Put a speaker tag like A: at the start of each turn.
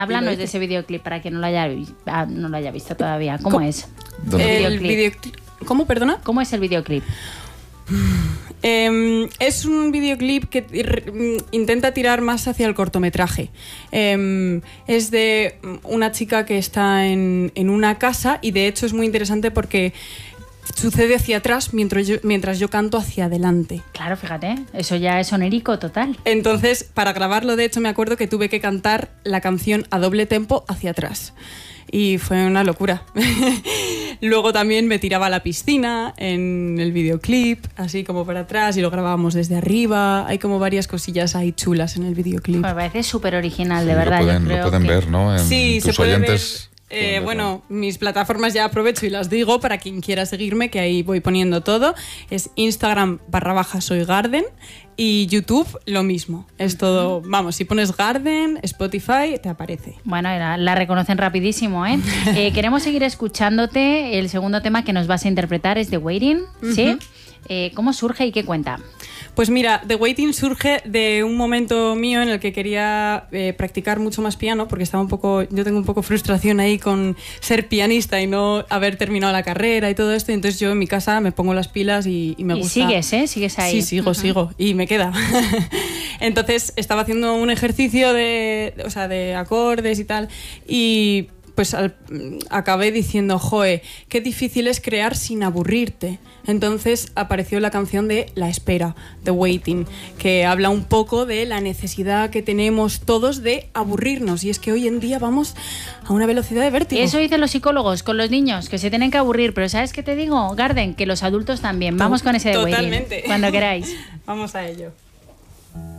A: Háblanos de ese videoclip para quien no lo haya visto todavía. ¿Cómo es?
B: El videoclip. ¿Cómo, perdona?
A: ¿Cómo es el videoclip?
B: Es un videoclip que intenta tirar más hacia el cortometraje. Es de una chica que está en una casa y de hecho es muy interesante porque sucede hacia atrás mientras yo canto hacia adelante.
A: Claro, fíjate, eso ya es onérico total.
B: Entonces, para grabarlo, de hecho, me acuerdo que tuve que cantar la canción a doble tempo hacia atrás. Y fue una locura. Luego también me tiraba a la piscina en el videoclip, así como para atrás, y lo grabábamos desde arriba. Hay como varias cosillas ahí chulas en el videoclip.
A: Me parece súper original, de verdad.
C: Lo pueden ver, ¿no?
B: Sí,
C: tus
B: se puede
C: oyentes.
B: Bueno, mis plataformas ya aprovecho y las digo para quien quiera seguirme, que ahí voy poniendo todo. Es Instagram /soygarden y YouTube lo mismo. Es todo, vamos, si pones Garden, Spotify, te aparece.
A: Bueno, la reconocen rapidísimo, ¿eh? Queremos seguir escuchándote. El segundo tema que nos vas a interpretar es The Waiting, ¿sí? ¿Cómo surge y qué cuenta?
B: Pues mira, The Waiting surge de un momento mío en el que quería practicar mucho más piano, porque yo tengo un poco frustración ahí con ser pianista y no haber terminado la carrera y todo esto. Y entonces yo en mi casa me pongo las pilas y me gusta.
A: Y sigues, ¿eh? Sigues ahí.
B: Sí, sigo. Y me queda. Entonces estaba haciendo un ejercicio de acordes y tal. Y pues acabé diciendo, joe, qué difícil es crear sin aburrirte. Entonces apareció la canción de La Espera, The Waiting, que habla un poco de la necesidad que tenemos todos de aburrirnos. Y es que hoy en día vamos a una velocidad de vértigo.
A: Eso dicen los psicólogos con los niños, que se tienen que aburrir. Pero ¿sabes qué te digo, Garden? Que los adultos también. Vamos con ese The Waiting.
B: Totalmente.
A: Cuando queráis.
B: Vamos a ello.